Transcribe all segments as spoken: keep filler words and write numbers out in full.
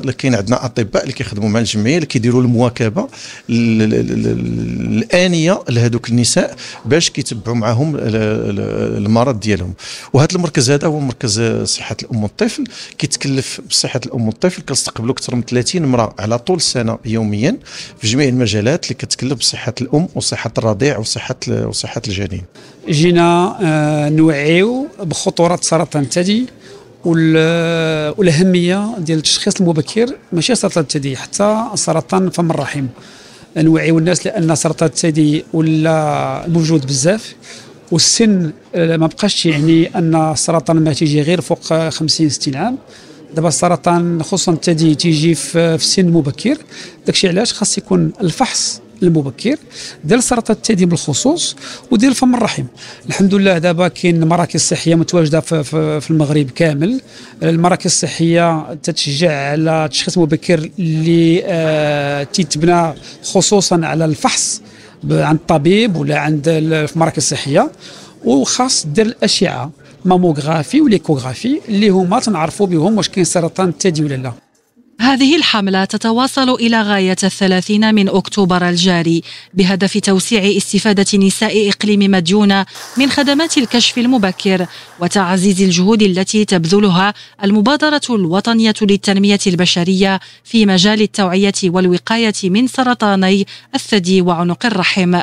كاين عندنا اطباء اللي كيخدموا مع الجمعيه اللي كيديروا المواكبه الانيه لهذوك النساء باش كيتبعوا معهم المرض ديالهم. وهذا المركز هذا هو مركز صحه الام والطفل، كيتكلف بصحه الام والطفل، كنستقبلوا اكثر من ثلاثين امراه على طول السنه يوميا في جميع المجالات اللي كتكلف بصحه الام وصحه الرضيع وصحه وصحه الجنين. جينا نوعيو بخطوره سرطان الثدي والاهميه ديال التشخيص المبكر، ماشي سرطان الثدي حتى سرطان فم الرحم. نوعيو الناس لان سرطان الثدي ولا موجود بزاف، والسن ما بقاش يعني ان السرطان ما تيجي غير فوق خمسين ستين عام. دابا السرطان خصوصا الثدي تيجي في سن مبكر، داكشي علاش خاص يكون الفحص المبكر ديال سرطان الثدي بالخصوص وديال فم الرحم. الحمد لله دابا كاين مراكز صحيه متواجده في, في, في المغرب كامل. المراكز الصحيه تتشجع على التشخيص المبكر اللي آه تيتبنى خصوصا على الفحص عند الطبيب ولا عند في المراكز الصحيه، وخاص دير الاشعه ماموغرافي وليكوغرافي اللي هما تنعرفوا بهم واش كاين سرطان الثدي ولا لا. هذه الحملة تتواصل إلى غاية الثلاثين من أكتوبر الجاري بهدف توسيع استفادة نساء إقليم مديونة من خدمات الكشف المبكر وتعزيز الجهود التي تبذلها المبادرة الوطنية للتنمية البشرية في مجال التوعية والوقاية من سرطاني الثدي وعنق الرحم.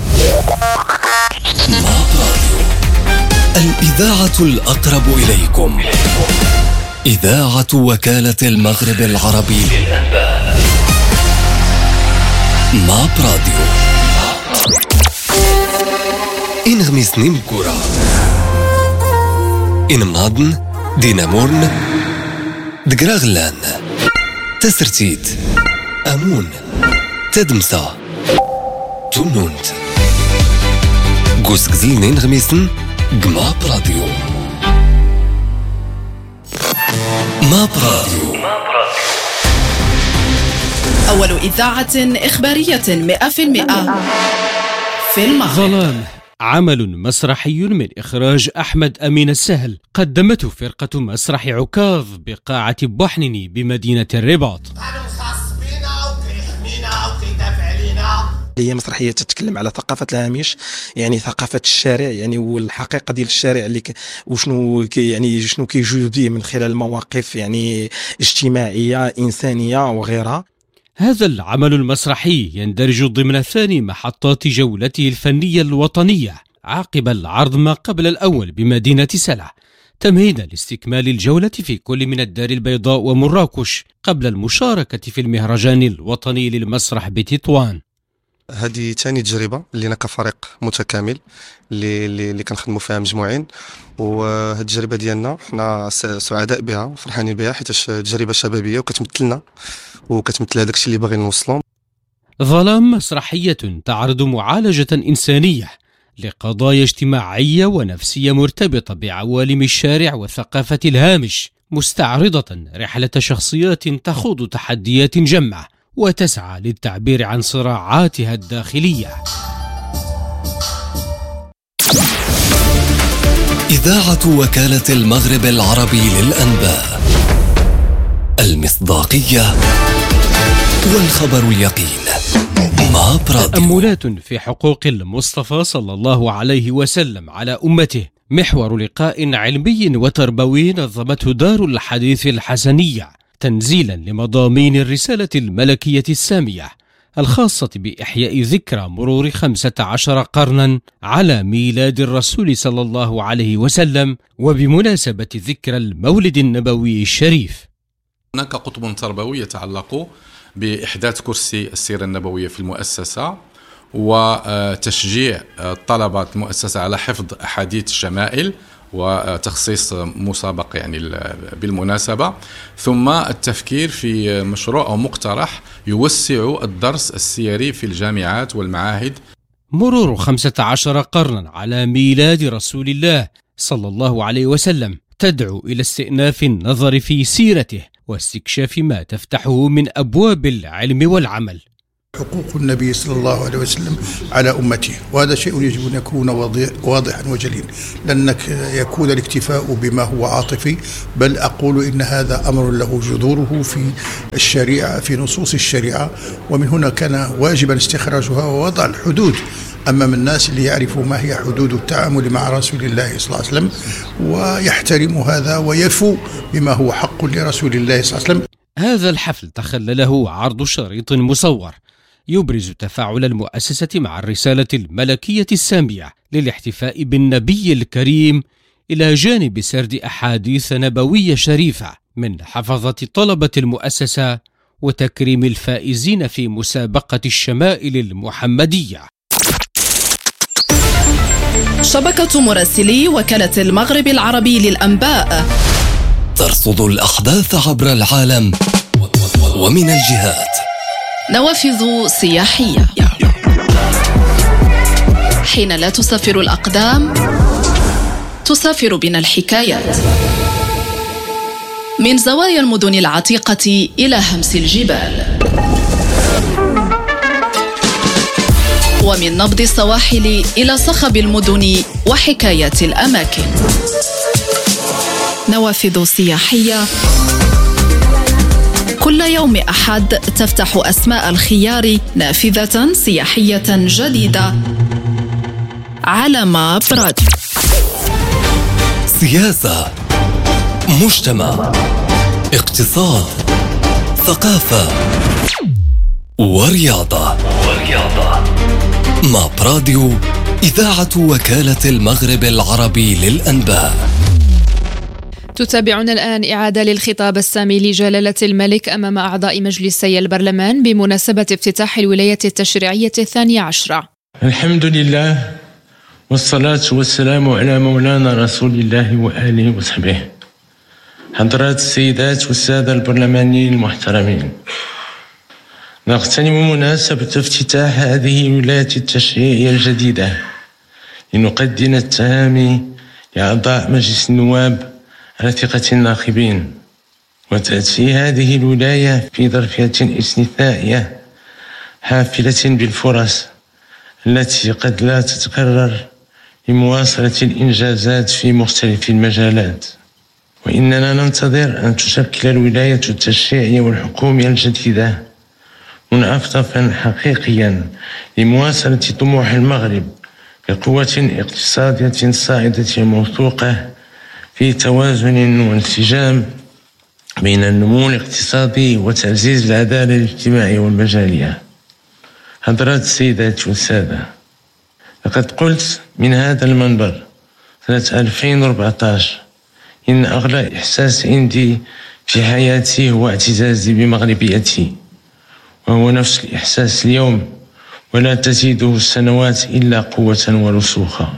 الإذاعة الأقرب إليكم، إذاعة وكالة المغرب العربي للأنباء. ماب راديو. إن غميسني مكورة، إن مناضن دينامورن دقراغلان تسرتيد أمون تدمسا تونونت قوس قزلنين غميسن ماب راديو. ماب راديو، أول إذاعة إخبارية مئة في المئة في المغرب. ظلام، عمل مسرحي من إخراج أحمد أمين السهل، قدمته فرقة مسرح عكاظ بقاعة بوحنيني بمدينة الرباط. هي مسرحيه تتكلم على ثقافه الهامش، يعني ثقافه الشارع، يعني والحقيقه ديال الشارع اللي ك... وشنو كي يعني شنو كيجوز به من خلال مواقف يعني اجتماعيه انسانيه وغيرها. هذا العمل المسرحي يندرج ضمن ثاني محطات جولته الفنيه الوطنيه عقب العرض ما قبل الاول بمدينه سلع، تمهيدا لاستكمال الجوله في كل من الدار البيضاء ومراكش قبل المشاركه في المهرجان الوطني للمسرح بتطوان. هذه ثاني تجربه لينا كفريق متكامل اللي اللي كنخدموا فيها مجموعين، وهذه التجربه ديالنا حنا سعداء بها وفرحانين بها حيت تجربه شبابيه وكتمثلنا وكتمثل هذاك الشيء اللي باغي نوصلوا. ظلام مسرحيه تعرض معالجه انسانيه لقضايا اجتماعيه ونفسيه مرتبطه بعوالم الشارع وثقافه الهامش، مستعرضه رحله شخصيات تخوض تحديات جمه وتسعى للتعبير عن صراعاتها الداخلية. إذاعة وكالة المغرب العربي للأنباء، المصداقية والخبر اليقين. ماب راديو. تأملات في حقوق المصطفى صلى الله عليه وسلم على أمته، محور لقاء علمي وتربوي نظمته دار الحديث الحسنية تنزيلا لمضامين الرسالة الملكية السامية الخاصة بإحياء ذكرى مرور خمسة عشر قرنا على ميلاد الرسول صلى الله عليه وسلم وبمناسبة ذكرى المولد النبوي الشريف. هناك قطب تربوي يتعلق بإحداث كرسي السيرة النبوية في المؤسسة وتشجيع طلبة المؤسسة على حفظ أحاديث الشمائل وتخصيص مسابق يعني بالمناسبة، ثم التفكير في مشروع أو مقترح يوسع الدرس السيري في الجامعات والمعاهد. مرور خمسة عشر قرنا على ميلاد رسول الله صلى الله عليه وسلم تدعو إلى استئناف النظر في سيرته واستكشاف ما تفتحه من أبواب العلم والعمل. حقوق النبي صلى الله عليه وسلم على أمته، وهذا شيء يجب أن يكون واضحا وجليا، لأنك يكون الاكتفاء بما هو عاطفي، بل أقول إن هذا أمر له جذوره في الشريعة، في نصوص الشريعة، ومن هنا كان واجبا استخراجها ووضع الحدود أمام الناس اللي يعرفوا ما هي حدود التعامل مع رسول الله صلى الله عليه وسلم، ويحترم هذا ويفو بما هو حق لرسول الله صلى الله عليه وسلم. هذا الحفل تخلله عرض شريط مصور يبرز تفاعل المؤسسة مع الرسالة الملكية السامية للاحتفاء بالنبي الكريم، إلى جانب سرد أحاديث نبوية شريفة من حفظة طلبة المؤسسة وتكريم الفائزين في مسابقة الشمائل المحمدية. شبكة مراسلي وكالة المغرب العربي للأنباء ترصد الأحداث عبر العالم ومن الجهات. نوافذ سياحية. حين لا تسافر الأقدام تسافر بنا الحكايات، من زوايا المدن العتيقة إلى همس الجبال، ومن نبض السواحل إلى صخب المدن وحكايات الأماكن. نوافذ سياحية كل يوم أحد تفتح أسماء الخيار نافذة سياحية جديدة على ماب راديو. سياسة، مجتمع، اقتصاد، ثقافة ورياضة. ماب راديو، إذاعة وكالة المغرب العربي للأنباء. تتابعون الآن إعادة للخطاب السامي لجلالة الملك أمام أعضاء مجلسي البرلمان بمناسبة افتتاح الولاية التشريعية الثانية عشرة. الحمد لله والصلاة والسلام على مولانا رسول الله وآله وصحبه. حضرات السيدات والسادة البرلمانيين المحترمين، نغتنم مناسبة افتتاح هذه الولاية التشريعية الجديدة لنقدم التهاني لأعضاء مجلس النواب على ثقة الناخبين، وتأتي هذه الولاية في ظرفية استثنائية حافلة بالفرص التي قد لا تتكرر لمواصلة الإنجازات في مختلف المجالات. وإننا ننتظر أن تشكل الولاية التشريعية والحكومية الجديدة منعطفا حقيقيا لمواصلة طموح المغرب بقوة اقتصادية صاعدة موثوقة في توازن وانسجام بين النمو الاقتصادي وتعزيز العدالة الاجتماعية والمجالية. حضرات السيدات والسادة، لقد قلت من هذا المنبر سنة ألفين وأربعة عشر إن أغلى إحساس عندي في حياتي هو اعتزازي بمغربيتي، وهو نفس الإحساس اليوم، ولا تزيده السنوات إلا قوة ورسوخا.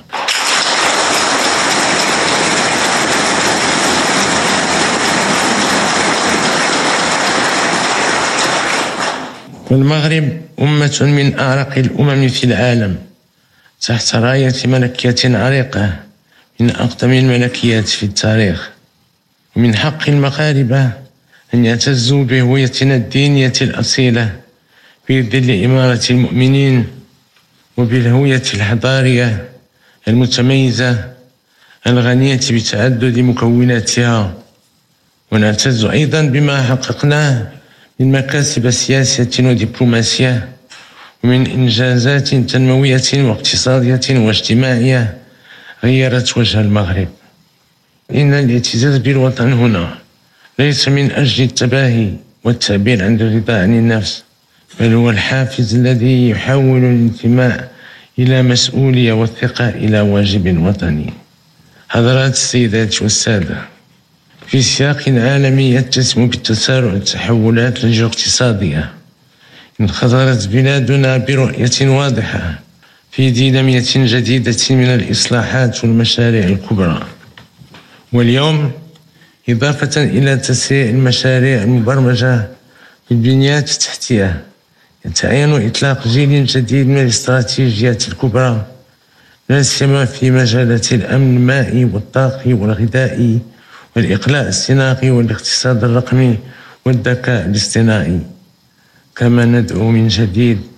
والمغرب أمة من أعرق الأمم في العالم، تحت راية ملكية عريقة من أقدم الملكيات في التاريخ، ومن حق المغاربة أن يعتزوا بهويتنا الدينية الأصيلة في ظل إمارة المؤمنين، وبالهوية الحضارية المتميزة الغنية بتعدد مكوناتها. ونعتز أيضا بما حققناه من مكاسب سياسية ودبلوماسية، ومن إنجازات تنموية واقتصادية واجتماعية غيرت وجه المغرب. إن الاعتزاز بالوطن هنا ليس من أجل التباهي والتعبير عن الرضا عن النفس، بل هو الحافز الذي يحول الانتماء إلى مسؤولية والثقة إلى واجب وطني. حضرات السيدات والسادة، في سياق عالمي يتسم بالتسارع التحولات الجيوقتصادية، انخرطت بلادنا برؤية واضحة في دينامية جديدة من الإصلاحات والمشاريع الكبرى. واليوم إضافة إلى تسريع المشاريع المبرمجة في البنيات التحتية، يتعين إطلاق جيل جديد من الاستراتيجيات الكبرى، لا سيما في مجالات الأمن المائي والطاقي والغذائي والإقلاع الصناعي والاقتصاد الرقمي والذكاء الاصطناعي. كما ندعو من جديد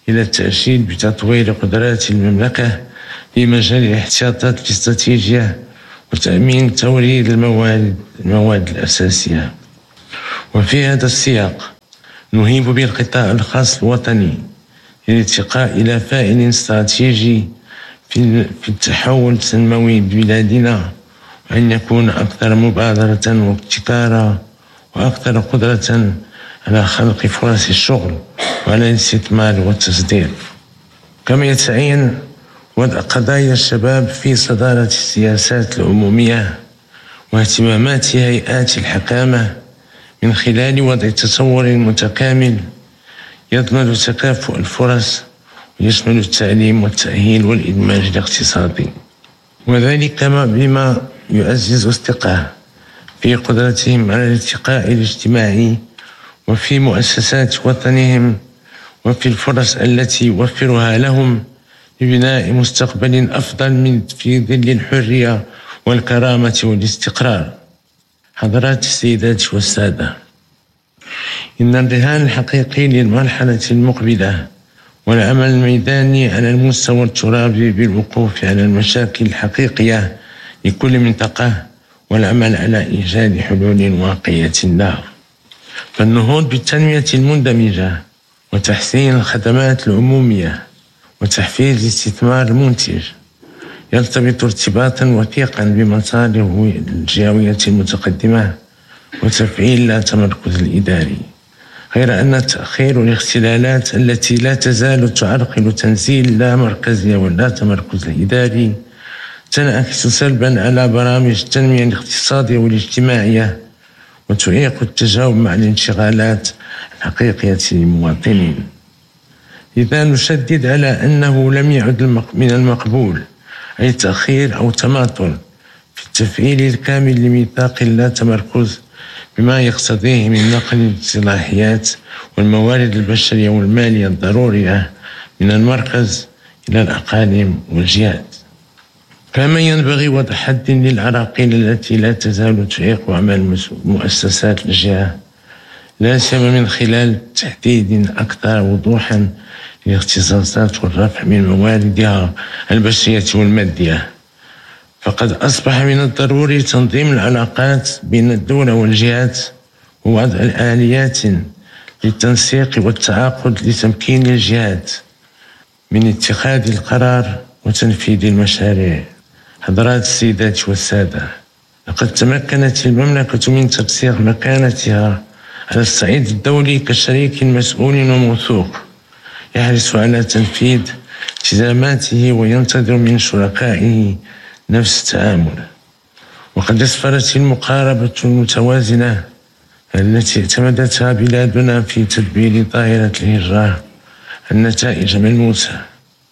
إلى التأشيد بتطوير قدرات المملكة في مجال الاحتياطات الاستراتيجية وتأمين توريد المواد المواد الأساسية. وفي هذا السياق نهيب بالقطاع الخاص الوطني للارتقاء إلى فاعل استراتيجي في التحول التنموي ببلادنا، وأن يكون أكثر مبادرة وابتكارا وأكثر قدرة على خلق فرص الشغل وعلى الاستثمار والتصدير. كما يتعين وضع قضايا الشباب في صدارة السياسات العمومية واهتمامات هيئات الحكامة من خلال وضع تصور متكامل يضمن تكافؤ الفرص ويشمل التعليم والتأهيل والإدماج الاقتصادي، وذلك بما يعزز الثقة في قدرتهم على الارتقاء الاجتماعي وفي مؤسسات وطنهم وفي الفرص التي يوفرها لهم لبناء مستقبل أفضل من في ظل الحرية والكرامة والاستقرار. حضرات السيدات والسادة، إن الرهان الحقيقي للمرحلة المقبلة والعمل الميداني على المستوى الترابي بالوقوف على المشاكل الحقيقية لكل منطقة والعمل على إيجاد حلول واقعية لها. فالنهوض بالتنمية المندمجة وتحسين الخدمات العمومية وتحفيز الاستثمار المنتج يرتبط ارتباطا وثيقا بمصالح الجهوية المتقدمة وتفعيل لا تمركز الإداري، غير أن تأخير الاختلالات التي لا تزال تعرقل تنزيل لا مركزية ولا تمركز الإداري تنعكس سلبا على برامج التنمية الاقتصادية والاجتماعية وتعيق التجاوب مع الانشغالات الحقيقية للمواطنين. لذا نشدد على أنه لم يعد من المقبول أي تأخير أو تماطل في التفعيل الكامل لميثاق لا تمركز بما يقتضيه من نقل الصلاحيات والموارد البشرية والمالية الضرورية من المركز إلى الأقاليم والجهات. كما ينبغي وضع حد للعراقيل التي لا تزال تعيق أعمال مؤسسات الجهة، لا سيما من خلال تحديد أكثر وضوحا للاختصاصات والرفع من مواردها البشرية والمادية. فقد أصبح من الضروري تنظيم العلاقات بين الدولة والجهات ووضع الآليات للتنسيق والتعاقد لتمكين الجهات من اتخاذ القرار وتنفيذ المشاريع. حضرات السيدات والسادة، لقد تمكنت المملكة من ترسيخ مكانتها على الصعيد الدولي كشريك مسؤول وموثوق يحرص على تنفيذ التزاماته وينتظر من شركائه نفس التعامل. وقد أسفرت المقاربة المتوازنة التي اعتمدتها بلادنا في تدبير ظاهرة الهجرة النتائج ملموسة،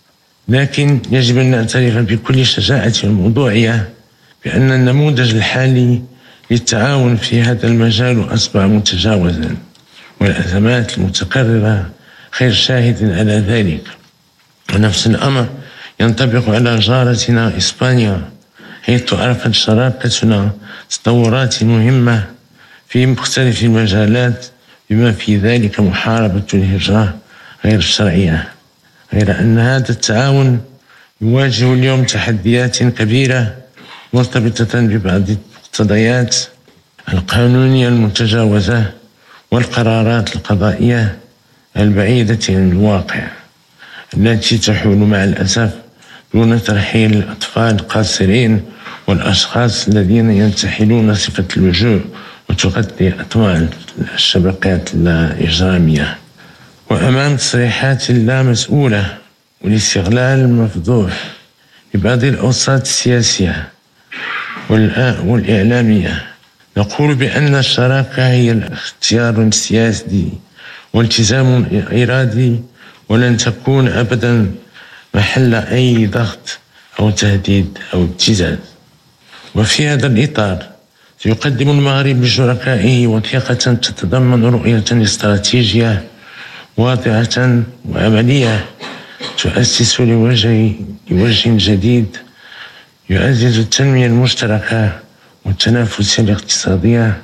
لكن يجب أن نعترف بكل شجاعة وموضوعية بأن النموذج الحالي للتعاون في هذا المجال أصبح متجاوزا، والأزمات المتكررة خير شاهد على ذلك. ونفس الأمر ينطبق على جارتنا إسبانيا، حيث عرفت شراكتنا تطورات مهمة في مختلف المجالات بما في ذلك محاربة الهجرة غير الشرعية، غير أن هذا التعاون يواجه اليوم تحديات كبيرة مرتبطة ببعض المقتضيات القانونية المتجاوزة والقرارات القضائية البعيدة عن الواقع التي تحول مع الأسف دون ترحيل الأطفال القاصرين والأشخاص الذين ينتحلون صفة اللجوء وتغطي أطماع الشبكات الإجرامية. وأمام تصريحات لا مسؤولة والاستغلال المفضوح لبعض الأوساط السياسية والإعلامية، نقول بأن الشراكة هي اختيار سياسي والتزام إرادي، ولن تكون أبدا محل أي ضغط أو تهديد أو ابتزاز. وفي هذا الإطار يقدم المغرب لشركائه وثيقة تتضمن رؤية استراتيجية واضحة وعملية تؤسس لوجه لوجه جديد يعزز التنمية المشتركة والتنافسية الاقتصادية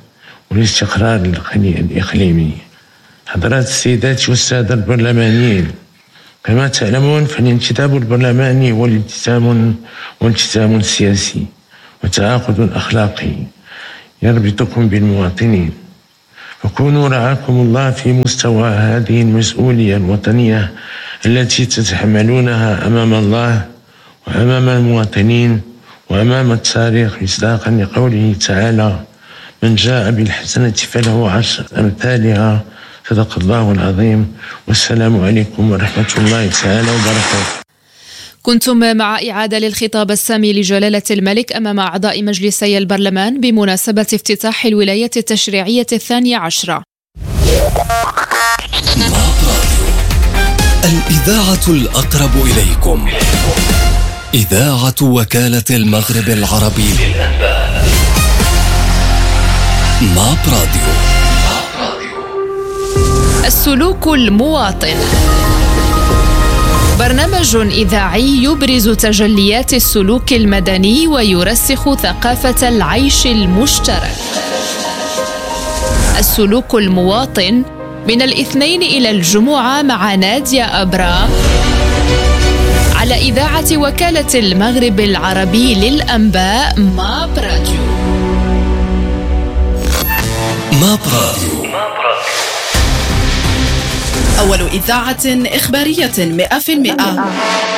والاستقرار الإقليمي. حضرات السيدات والسادة البرلمانيين، كما تعلمون فالانتداب البرلماني هو الالتزام والالتزام سياسي وتعاقد أخلاقي يربطكم بالمواطنين، فكونوا رعاكم الله في مستوى هذه المسؤولية الوطنية التي تتحملونها أمام الله وأمام المواطنين وأمام التاريخ، مصداقا لقوله تعالى: من جاء بالحسنة فله عشر أمثالها، صدق الله العظيم. والسلام عليكم ورحمة الله تعالى وبركاته. كنتم مع إعادة للخطاب السامي لجلالة الملك أمام أعضاء مجلسي البرلمان بمناسبة افتتاح الولاية التشريعية الثانية عشرة. الإذاعة الأقرب إليكم، إذاعة وكالة المغرب العربي للأنباء. ماب راديو. السلوك المواطن، برنامج إذاعي يبرز تجليات السلوك المدني ويرسخ ثقافة العيش المشترك. السلوك المواطن من الاثنين إلى الجمعة مع نادية أبرا على إذاعة وكالة المغرب العربي للأنباء ماب راديو. ماب راديو، أول إذاعة إخبارية مئة بالمئة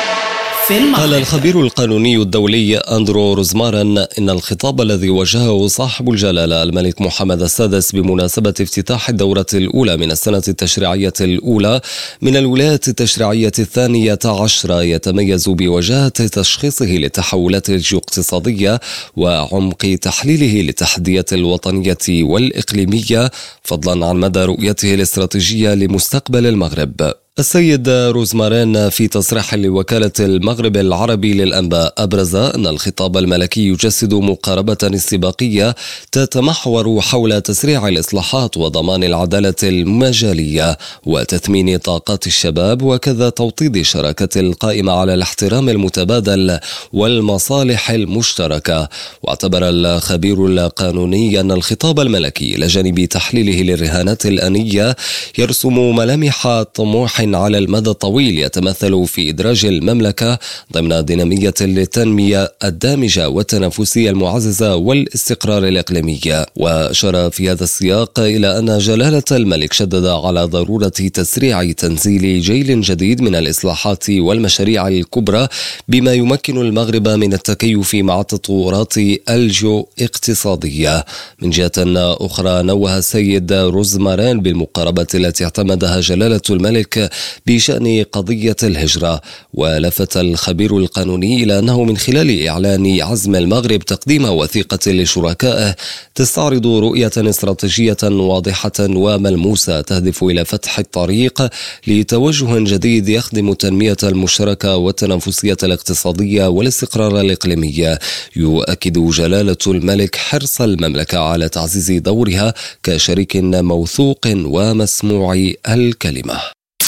في المغرب. قال الخبير القانوني الدولي أندرو روزمارن إن الخطاب الذي وجهه صاحب الجلالة الملك محمد السادس بمناسبة افتتاح الدورة الأولى من السنة التشريعية الأولى من الولاية التشريعية الثانية عشرة يتميز بوجاهة تشخيصه للتحولات الجيوقتصادية وعمق تحليله للتحديات الوطنية والإقليمية، فضلا عن مدى رؤيته الاستراتيجية لمستقبل المغرب. السيد روزمارين في تصريح لوكالة المغرب العربي للأنباء أبرز أن الخطاب الملكي يجسد مقاربة استباقية تتمحور حول تسريع الإصلاحات وضمان العدالة المجالية وتثمين طاقات الشباب، وكذا توطيد الشراكة القائمة على الاحترام المتبادل والمصالح المشتركة. واعتبر الخبير القانوني أن الخطاب الملكي إلى جانب تحليله للرهانات الآنية يرسم ملامح طموح على المدى الطويل يتمثل في إدراج المملكة ضمن دينامية للتنمية الدامجة والتنافسية المعززة والاستقرار الإقليمي. وأشار في هذا السياق إلى أن جلالة الملك شدد على ضرورة تسريع تنزيل جيل جديد من الإصلاحات والمشاريع الكبرى بما يمكن المغرب من التكيف مع التطورات الجيو اقتصادية. من جهة أخرى نوه السيد روزمارين بالمقاربة التي اعتمدها جلالة الملك بشأن قضية الهجرة، ولفت الخبير القانوني إلى أنه من خلال إعلان عزم المغرب تقديم وثيقة لشركائه تستعرض رؤية استراتيجية واضحة وملموسة تهدف إلى فتح الطريق لتوجه جديد يخدم التنمية المشتركة والتنافسية الاقتصادية والاستقرار الإقليمي. يؤكد جلالة الملك حرص المملكة على تعزيز دورها كشريك موثوق ومسموع الكلمة.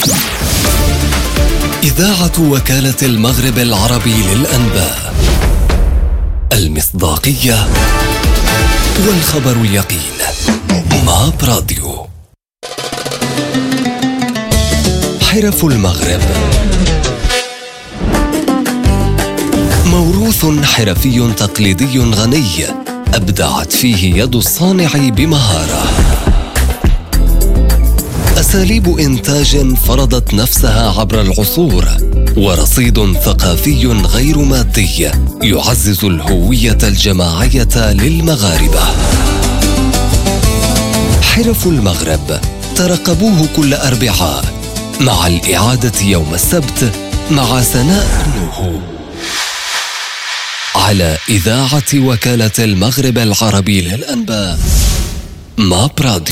إذاعة وكالة المغرب العربي للأنباء، المصداقية والخبر اليقين. ماب راديو. حرف المغرب، موروث حرفي تقليدي غني أبدعت فيه يد الصانع بمهارة، أساليب إنتاج فرضت نفسها عبر العصور، ورصيد ثقافي غير مادي يعزز الهوية الجماعية للمغاربة. حرف المغرب، ترقبوه كل أربعاء مع الإعادة يوم السبت مع سناء نوح على إذاعة وكالة المغرب العربي للأنباء. ماب راديو.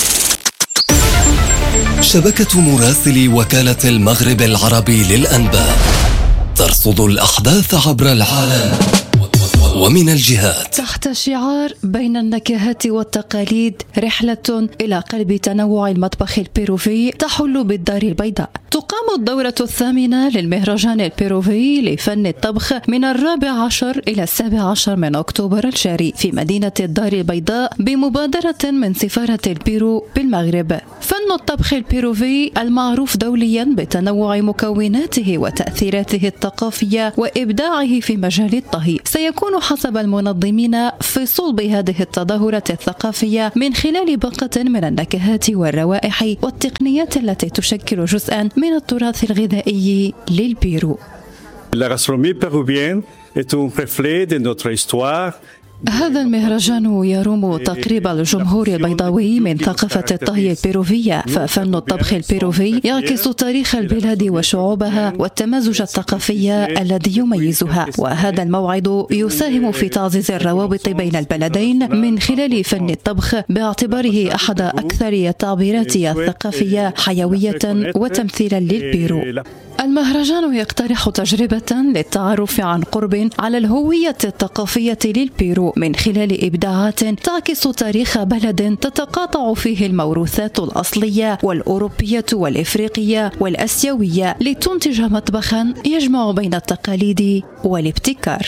شبكة مراسلي وكالة المغرب العربي للأنباء ترصد الأحداث عبر العالم ومن الجهات. تحت شعار بين النكهات والتقاليد، رحلة إلى قلب تنوع المطبخ البيروفي تحل بالدار البيضاء. تقام الدورة الثامنة للمهرجان البيروفي لفن الطبخ من الرابع عشر إلى السابع عشر من أكتوبر الجاري في مدينة الدار البيضاء بمبادرة من سفارة البيرو بالمغرب. فن الطبخ البيروفي المعروف دوليا بتنوع مكوناته وتأثيراته الثقافية وإبداعه في مجال الطهي، سيكون حسب المنظمين في صلب هذه التظاهرة الثقافية من خلال باقة من النكهات والروائح والتقنيات التي تشكل جزءا من التراث الغذائي للبيرو. La gastronomie péruvienne est un reflet de notre histoire. هذا المهرجان يروم تقريب الجمهور البيضاوي من ثقافة الطهي البيروفية، ففن الطبخ البيروفي يعكس تاريخ البلاد وشعوبها والتمازج الثقافي الذي يميزها، وهذا الموعد يساهم في تعزيز الروابط بين البلدين من خلال فن الطبخ باعتباره أحد أكثر التعبيرات الثقافية حيوية وتمثيلا للبيرو. المهرجان يقترح تجربة للتعرف عن قرب على الهوية الثقافية للبيرو من خلال إبداعات تعكس تاريخ بلد تتقاطع فيه الموروثات الأصلية والأوروبية والإفريقية والأسيوية لتنتج مطبخا يجمع بين التقاليد والابتكار.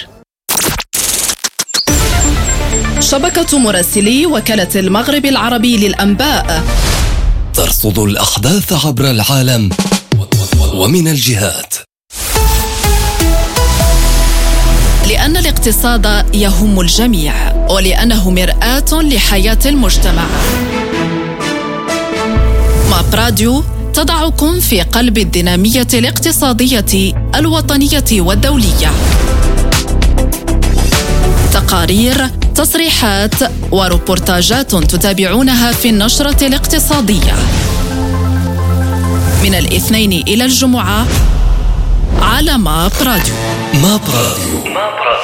شبكة مراسلي وكالة المغرب العربي للأنباء ترصد الأحداث عبر العالم ومن الجهات. لأن الاقتصاد يهم الجميع ولأنه مرآة لحياة المجتمع، ماب راديو تضعكم في قلب الدينامية الاقتصادية الوطنية والدولية. تقارير، تصريحات وروبورتاجات تتابعونها في النشرة الاقتصادية من الاثنين إلى الجمعة على ماب راديو. ماب راديو،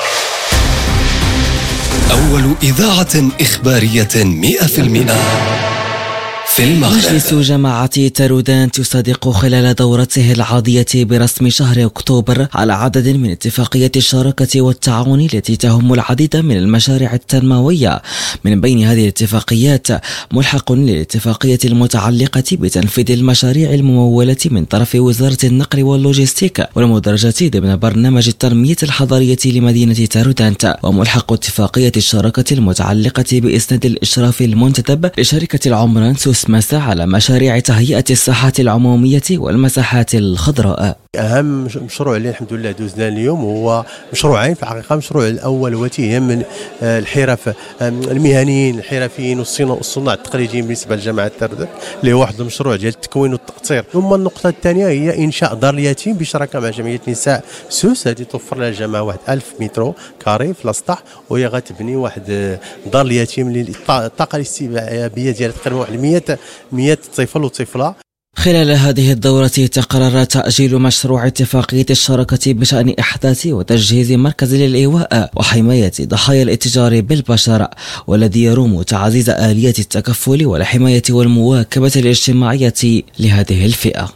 أول إذاعة إخبارية مئة في المئة في المغرب. مجلس جماعة تارودان تصادق خلال دورته العادية برسم شهر أكتوبر على عدد من اتفاقيات الشراكة والتعاون التي تهم العديد من المشاريع التنموية. من بين هذه الاتفاقيات ملحق للاتفاقية المتعلقة بتنفيذ المشاريع الممولة من طرف وزارة النقل واللوجستيك والمدرجة ضمن برنامج التنمية الحضرية لمدينة تارودانت، وملحق اتفاقية الشراكة المتعلقة بإسناد الإشراف المنتدب لشركة العمران مسا على مشاريع تهيئة الساحات العمومية والمساحات الخضراء. أهم مشروع اللي الحمد لله دوزنا اليوم هو مشروعين في الحقيقة. المشروع الأول وتي من الحرف المهنيين الحرفيين والصناع التقليديين بالنسبة لجامعة تردد اللي هو واحد المشروع ديال التكوين والتقطير. ثم النقطة الثانية هي إنشاء دار اليتيم بشراكة مع جمعية نساء سوس، هذه توفر لها الجامعة واحد ألف مترو كاري في الأسطح، وهي غتبني واحد دار اليتيم اللي الطاقة الاستيعابية ديالها تقريبا واحد مئة طفل وطفلة. خلال هذه الدورة تقرر تأجيل مشروع اتفاقية الشراكة بشأن إحداث وتجهيز مركز للإيواء وحماية ضحايا الاتجار بالبشر، والذي يروم تعزيز آليات التكفل والحماية والمواكبة الاجتماعية لهذه الفئة.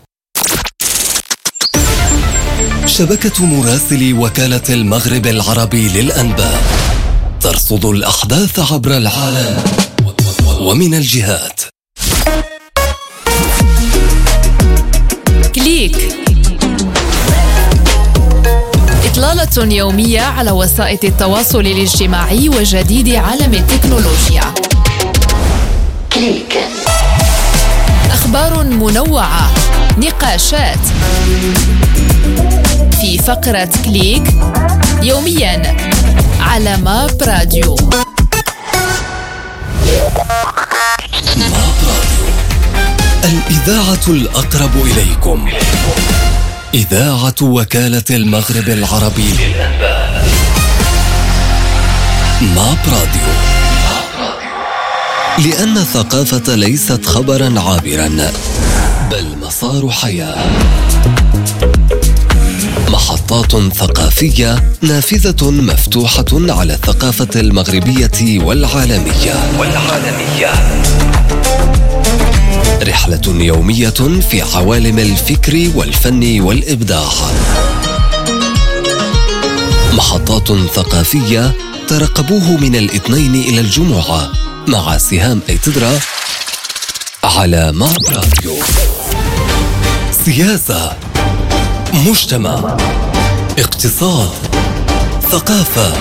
شبكة مراسلي وكالة المغرب العربي للأنباء ترصد الأحداث عبر العالم ومن الجهات. كليك، إطلالة يومية على وسائل التواصل الاجتماعي وجديد عالم التكنولوجيا. كليك، أخبار منوعة، نقاشات في فقرة كليك يوميا على ماب راديو. الإذاعة الأقرب إليكم، إذاعة وكالة المغرب العربي للأنباء. ماب راديو، لأن الثقافة ليست خبرا عابرا بل مسار حياة. محطات ثقافية نافذة مفتوحة على الثقافة المغربية والعالمية والعالمية. رحلة يومية في عوالم الفكر والفن والإبداع. محطات ثقافية ترقبوه من الاثنين إلى الجمعة مع سهام أيتدرا على ماب راديو. سياسة، مجتمع، اقتصاد، ثقافة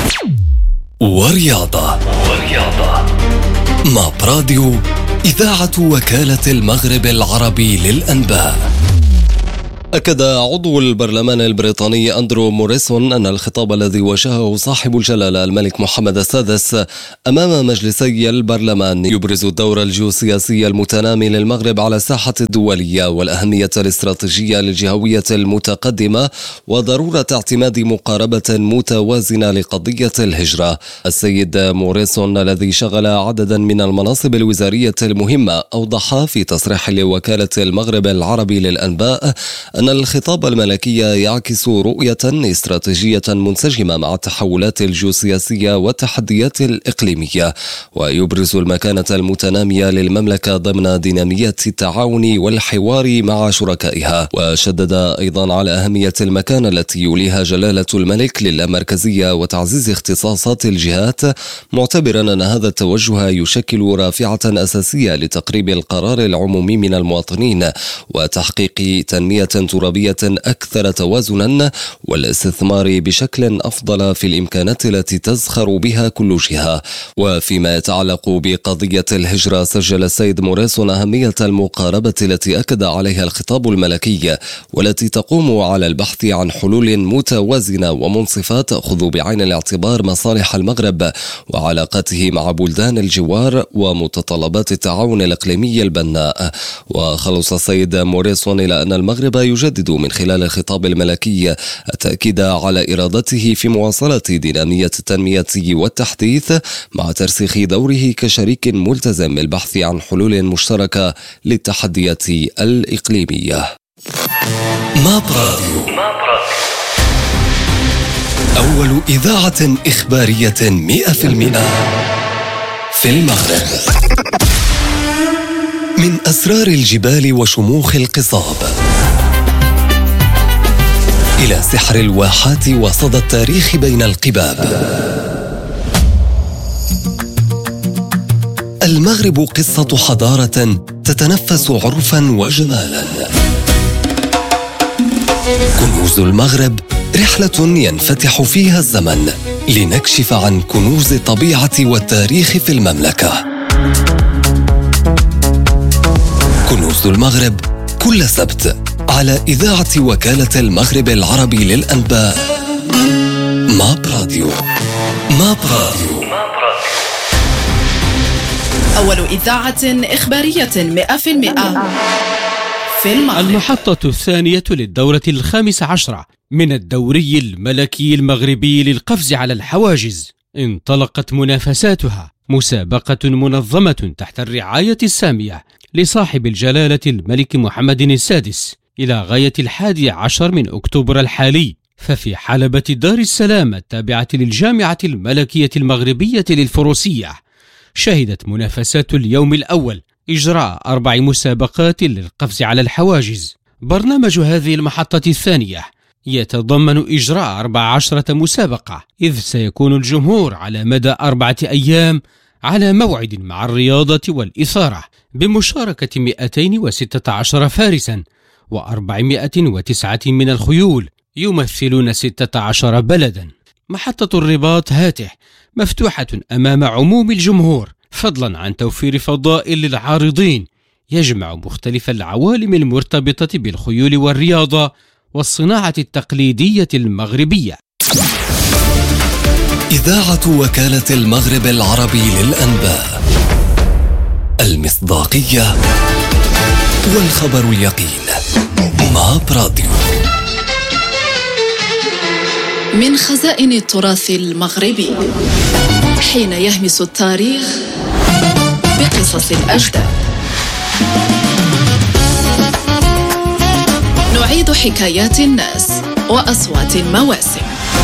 ورياضة. ورياضة. ماب راديو، إذاعة وكالة المغرب العربي للأنباء. أكد عضو البرلمان البريطاني أندرو موريسون أن الخطاب الذي وجهه صاحب الجلالة الملك محمد السادس أمام مجلسي البرلمان يبرز الدور الجيوسياسي المتنامي للمغرب على الساحة الدولية والأهمية الاستراتيجية للجهوية المتقدمة وضرورة اعتماد مقاربة متوازنة لقضية الهجرة. السيد موريسون الذي شغل عددا من المناصب الوزارية المهمة أوضح في تصريح لوكالة المغرب العربي للأنباء أن الخطاب الملكي يعكس رؤية استراتيجية منسجمة مع التحولات الجيوسياسية والتحديات الإقليمية، ويبرز المكانة المتنامية للمملكة ضمن دينامية التعاون والحوار مع شركائها. وشدد أيضا على أهمية المكانة التي يوليها جلالة الملك للامركزية وتعزيز اختصاصات الجهات، معتبرا أن هذا التوجه يشكل رافعة أساسية لتقريب القرار العمومي من المواطنين وتحقيق تنمية ترابية أكثر توازنا والاستثمار بشكل أفضل في الإمكانات التي تزخر بها كل جهة. وفيما يتعلق بقضية الهجرة، سجل السيد موريسون أهمية المقاربة التي أكد عليها الخطاب الملكي والتي تقوم على البحث عن حلول متوازنة ومنصفة تأخذ بعين الاعتبار مصالح المغرب وعلاقاته مع بلدان الجوار ومتطلبات التعاون الإقليمي البناء. وخلص السيد موريسون إلى أن المغرب يجدد من خلال الخطاب الملكي التأكيد على إرادته في مواصلة دينامية التنمية والتحديث مع ترسيخ دوره كشريك ملتزم بالبحث عن حلول مشتركة للتحديات الإقليمية. ماب راديو، أول إذاعة إخبارية مئة في المئة في المغرب. من أسرار الجبال وشموخ القصاب إلى سحر الواحات وصدى التاريخ بين القباب، المغرب قصة حضارة تتنفس عرفا وجمالا. كنوز المغرب، رحلة ينفتح فيها الزمن لنكشف عن كنوز الطبيعة والتاريخ في المملكة. كنوز المغرب كل سبت على إذاعة وكالة المغرب العربي للأنباء. ماب راديو. ماب راديو، أول إذاعة إخبارية مئة في المئة في المغرب. المحطة الثانية للدورة الخامسة عشرة من الدوري الملكي المغربي للقفز على الحواجز انطلقت منافساتها، مسابقة منظمة تحت الرعاية السامية لصاحب الجلالة الملك محمد السادس إلى غاية الحادي عشر من أكتوبر الحالي. ففي حلبة دار السلام التابعة للجامعة الملكية المغربية للفروسية، شهدت منافسات اليوم الأول إجراء أربع مسابقات للقفز على الحواجز. برنامج هذه المحطة الثانية يتضمن إجراء أربع عشرة مسابقة، إذ سيكون الجمهور على مدى أربعة أيام على موعد مع الرياضة والإثارة بمشاركة مئتين وستة عشر فارسا وأربعمائة وتسعة من الخيول يمثلون ستة عشر بلدا. محطة الرباط هاته مفتوحة أمام عموم الجمهور، فضلا عن توفير فضاء للعارضين يجمع مختلف العوالم المرتبطة بالخيول والرياضة والصناعة التقليدية المغربية. إذاعة وكالة المغرب العربي للأنباء، المصداقية والخبر اليقين. ماب راديو. من خزائن التراث المغربي، حين يهمس التاريخ بقصص الأجداد، نعيد حكايات الناس وأصوات المواسم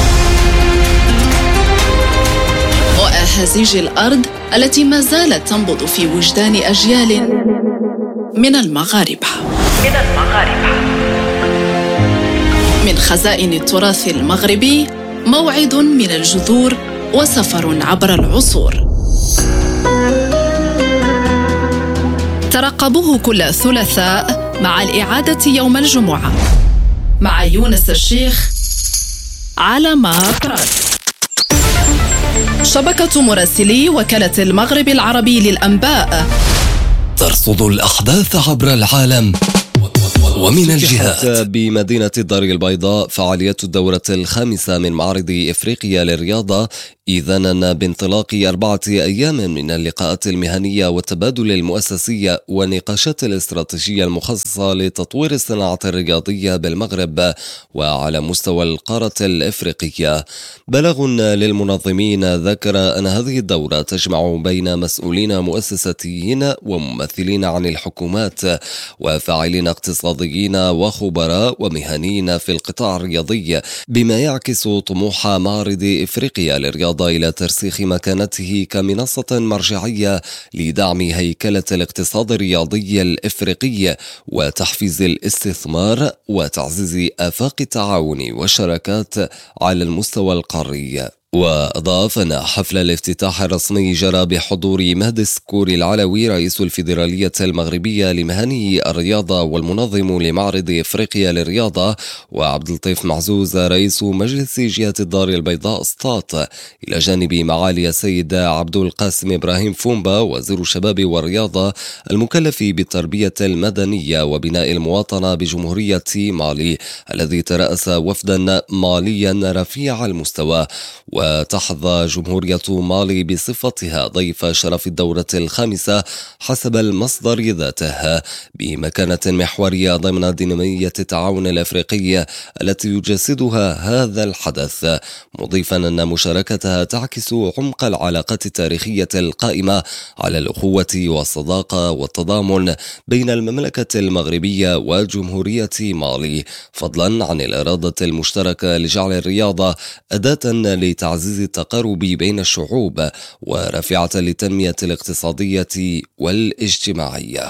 وأهازيج الأرض التي ما زالت تنبض في وجدان أجيال من المغاربة. من المغاربة من خزائن التراث المغربي، موعد من الجذور وسفر عبر العصور. ترقبوه كل ثلاثاء مع الإعادة يوم الجمعة مع يونس الشيخ على مابراد. شبكة مراسلي وكالة المغرب العربي للأنباء ترصد الأحداث عبر العالم ومن الجهات. بمدينة الدار البيضاء فعاليات الدورة الخامسة من معرض إفريقيا للرياضة، إذانا بانطلاق أربعة أيام من اللقاءات المهنية والتبادل المؤسسي والنقاشات الاستراتيجية المخصصة لتطوير الصناعة الرياضية بالمغرب وعلى مستوى القارة الإفريقية. بلاغ للمنظمين ذكر أن هذه الدورة تجمع بين مسؤولين مؤسساتيين وممثلين عن الحكومات وفاعلين اقتصاديين وخبراء ومهنيين في القطاع الرياضي، بما يعكس طموح معرض إفريقيا للرياضة إلى ترسيخ مكانته كمنصة مرجعية لدعم هيكلة الاقتصاد الرياضي الإفريقي وتحفيز الاستثمار وتعزيز آفاق التعاون والشراكات على المستوى القاري. وأضاف أن حفل الافتتاح الرسمي جرى بحضور مهدي السكوري العلوي رئيس الفيدرالية المغربية لمهني الرياضة والمنظم لمعرض إفريقيا للرياضة، وعبد اللطيف معزوز رئيس مجلس جهة الدار البيضاء اسطاط، إلى جانب معالي السيد عبد القاسم إبراهيم فومبا وزير الشباب والرياضة المكلف بالتربية المدنية وبناء المواطنة بجمهورية مالي، الذي ترأس وفدا ماليا رفيع المستوى. وتحظى جمهورية مالي بصفتها ضيف شرف الدورة الخامسة حسب المصدر ذاته بمكانة محورية ضمن دينامية التعاون الأفريقي التي يجسدها هذا الحدث، مضيفا أن مشاركتها تعكس عمق العلاقات التاريخية القائمة على الأخوة والصداقة والتضامن بين المملكة المغربية وجمهورية مالي، فضلا عن الإرادة المشتركة لجعل الرياضة أداة لتعزيز التقارب بين الشعوب ورافعة للتنمية الاقتصادية والاجتماعية.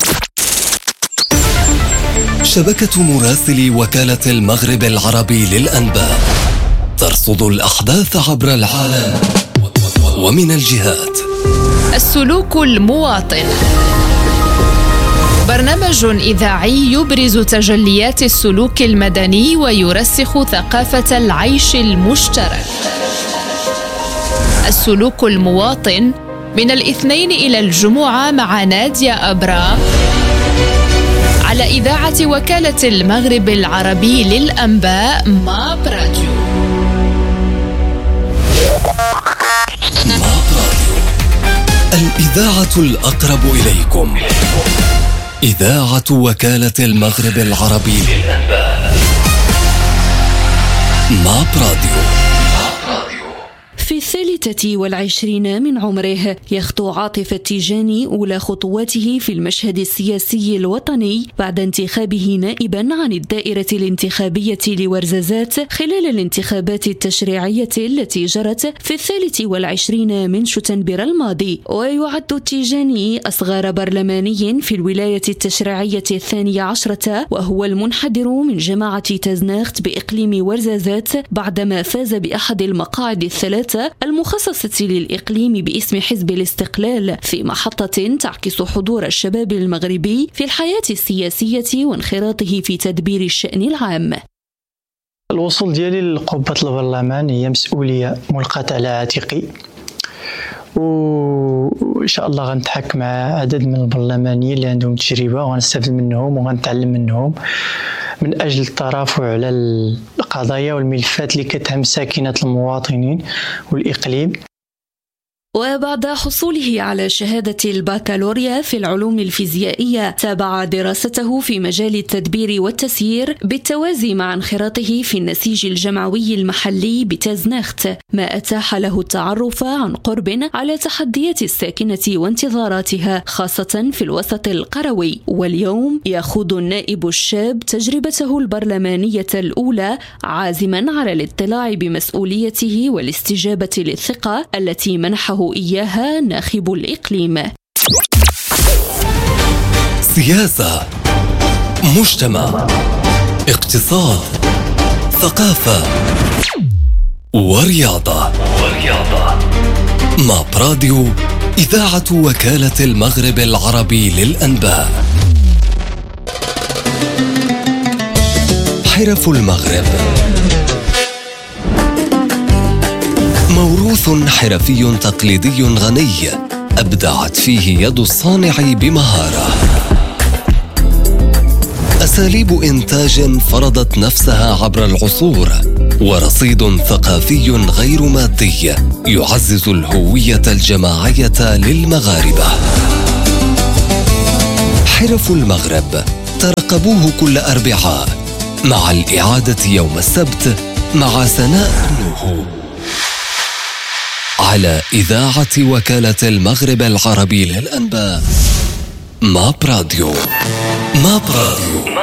شبكة مراسلي وكالة المغرب العربي للأنباء ترصد الأحداث عبر العالم ومن الجهات. السلوك المواطن، برنامج إذاعي يبرز تجليات السلوك المدني ويرسخ ثقافة العيش المشترك. السلوك المواطن من الاثنين إلى الجمعة مع نادية أبرا على إذاعة وكالة المغرب العربي للأنباء ماب راديو. ماب راديو، الإذاعة الأقرب إليكم. إذاعة وكالة المغرب العربي للأنباء ماب راديو. في الثالثة والعشرين من عمره يخطو عاطف التيجاني أولى خطواته في المشهد السياسي الوطني بعد انتخابه نائبا عن الدائرة الانتخابية لورزازات خلال الانتخابات التشريعية التي جرت في الثالث والعشرين من شتنبر الماضي. ويعد التيجاني أصغر برلماني في الولاية التشريعية الثانية عشرة، وهو المنحدر من جماعة تزناخت بإقليم ورزازات بعدما فاز بأحد المقاعد الثلاثة المخصصة للإقليم باسم حزب الاستقلال في محطة تعكس حضور الشباب المغربي في الحياة السياسية وانخراطه في تدبير الشأن العام. الوصول ديالي لقبة البرلمان هي مسؤولية ملقاة على عاتقي، وإن شاء الله غنتحك مع عدد من البرلمانيين اللي عندهم تجربة وغنستفد منهم وغنتعلم منهم من أجل الترافع على القضايا والملفات اللي كتهم ساكنة المواطنين والإقليم. وبعد حصوله على شهادة البكالوريا في العلوم الفيزيائية تابع دراسته في مجال التدبير والتسيير بالتوازي مع انخراطه في النسيج الجمعوي المحلي بتازناخت، ما أتاح له التعرف عن قرب على تحديات الساكنة وانتظاراتها خاصة في الوسط القروي. واليوم يخوض النائب الشاب تجربته البرلمانية الأولى عازما على الاطلاع بمسؤوليته والاستجابة للثقة التي منحه إياها ناخب الإقليم. سياسة، مجتمع، اقتصاد، ثقافة ورياضة. ورياضة. ماب راديو، إذاعة وكالة المغرب العربي للأنباء. حرف المغرب، موروث حرفي تقليدي غني أبدعت فيه يد الصانع بمهارة. أساليب إنتاج فرضت نفسها عبر العصور، ورصيد ثقافي غير مادي يعزز الهوية الجماعية للمغاربة. حرف المغرب، ترقبوه كل أربعاء مع الإعادة يوم السبت مع سناء نوهو على إذاعة وكالة المغرب العربي للأنباء. ماب راديو. ماب راديو،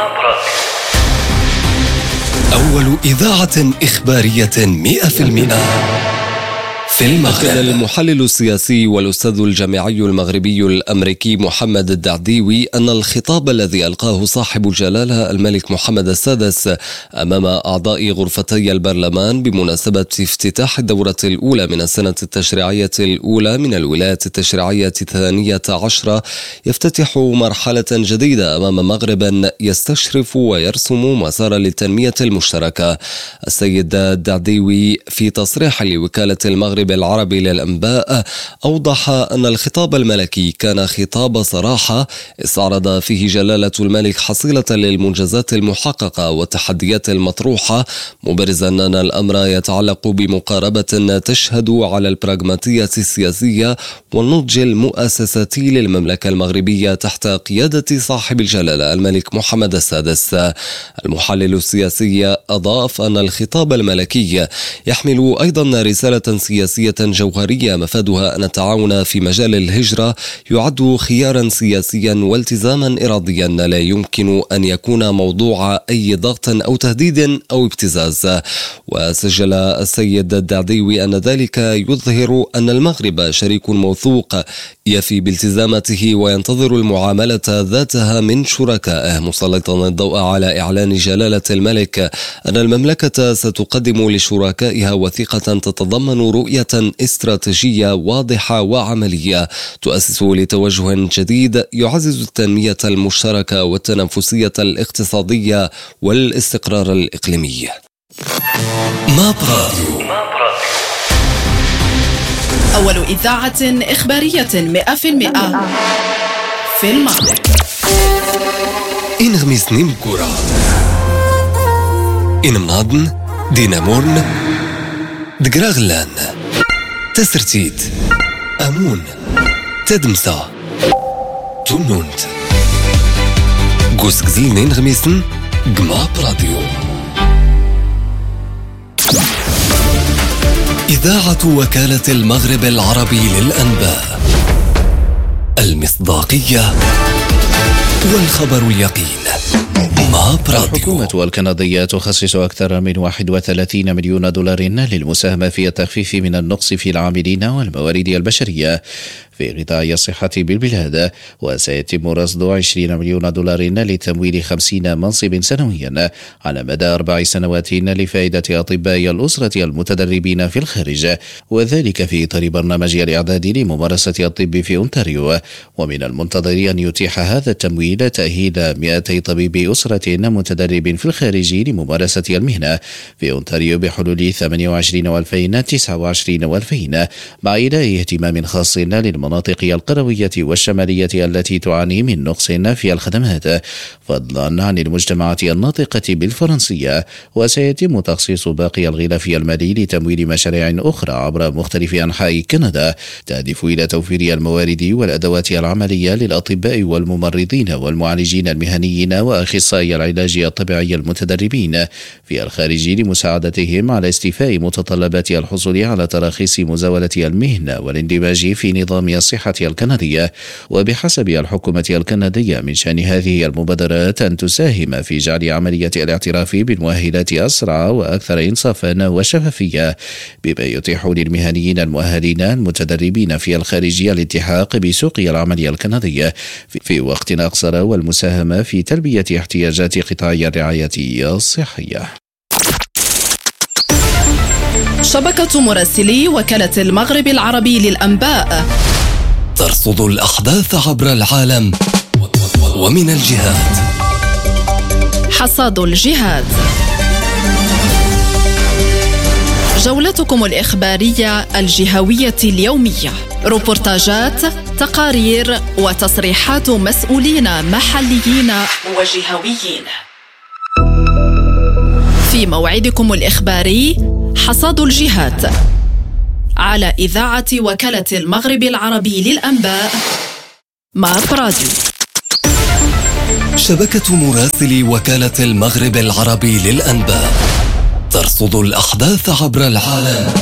أول إذاعة إخبارية مئة في المئة في المغرب. قال المحلل السياسي والأستاذ الجامعي المغربي الأمريكي محمد الدعديوي أن الخطاب الذي ألقاه صاحب الجلالة الملك محمد السادس أمام أعضاء غرفتي البرلمان بمناسبة افتتاح الدورة الأولى من السنة التشريعية الأولى من الولاية التشريعية الثانية عشرة يفتتح مرحلة جديدة أمام مغرب يستشرف ويرسم مسار للتنمية المشتركة. السيد الدعديوي في تصريح لوكالة المغرب العربي للأنباء أوضح أن الخطاب الملكي كان خطاب صراحة استعرض فيه جلالة الملك حصيلة للمنجزات المحققة والتحديات المطروحة، مبرزا أن الأمر يتعلق بمقاربة تشهد على البراغماتية السياسية والنضج المؤسساتي للمملكة المغربية تحت قيادة صاحب الجلالة الملك محمد السادس. المحلل السياسي أضاف أن الخطاب الملكي يحمل أيضا رسالة سياسية جوهرية مفادها أن التعاون في مجال الهجرة يعد خيارا سياسيا والتزاما إراديا لا يمكن أن يكون موضوع أي ضغط أو تهديد أو ابتزاز. وسجل السيد الدعديوي أن ذلك يظهر أن المغرب شريك موثوق يفي بالتزاماته وينتظر المعاملة ذاتها من شركائه، مسلطا الضوء على إعلان جلالة الملك أن المملكة ستقدم لشركائها وثيقة تتضمن رؤية استراتيجية واضحة وعملية تؤسس لتوجه جديد يعزز التنمية المشتركة والتنافسية الاقتصادية والاستقرار الإقليمي. ماب راديو، أول إذاعة إخبارية مئة في المئة في المغرب. إن غميس نيمكورا، إن مناضن، دينامورن، دقراغلان، تسرتيت، أمون، تدمسا، تونونت، قوس قزيل نين غميسن، قماب راديو. إذاعة وكالة المغرب العربي للأنباء، المصداقية والخبر اليقين. الحكومة الكندية تخصص أكثر من واحد وثلاثين مليون دولار للمساهمة في التخفيف من النقص في العاملين والموارد البشرية في قطاع الصحة بالبلاد، وسيتم رصد عشرين مليون دولار لتمويل خمسين منصب سنويا على مدى أربع سنوات لفائدة أطباء الأسرة المتدربين في الخارج، وذلك في إطار برنامج الإعداد لممارسة الطب في أونتاريو. ومن المنتظر أن يتيح هذا التمويل تأهيل مئتي طبيب أسرة متدرب في الخارج لممارسة المهنة في أونتاريو بحلول ثمانية وعشرين وألفين وتسعة وعشرين وألفين، مع إيلاء اهتمام خاص للمناطق القروية والشمالية التي تعاني من نقص في الخدمات، فضلا عن المجتمعات الناطقة بالفرنسية. وسيتم تخصيص باقي الغلاف المالي لتمويل مشاريع أخرى عبر مختلف أنحاء كندا تهدف إلى توفير الموارد والأدوات العملية للأطباء والممرضين والمعالجين المهنيين وأخصائي العلاج الطبيعي المتدربين في الخارج لمساعدتهم على استيفاء متطلبات الحصول على تراخيص مزاولة المهنة والاندماج في نظام الصحة الكندية. وبحسب الحكومة الكندية من شأن هذه المبادرات أن تساهم في جعل عملية الاعتراف بالمؤهلات أسرع وأكثر إنصافا وشفافية، بما يتيح للمهنيين المؤهلين المتدربين في الخارج الالتحاق بسوق العمل الكندية في وقت أقصر والمساهمة في تلبية احتياجات قطاع الرعاية الصحية. شبكة مراسلي وكالة المغرب العربي للأنباء ترصد الأحداث عبر العالم ومن الجهات. حصاد الجهات، جولتكم الإخبارية الجهوية اليومية، روبورتاجات، تقارير وتصريحات مسؤولين محليين وجهويين. في موعدكم الإخباري حصاد الجهات على إذاعة وكالة المغرب العربي للأنباء ماب راديو. شبكة مراسلي وكالة المغرب العربي للأنباء ترصد الأحداث عبر العالم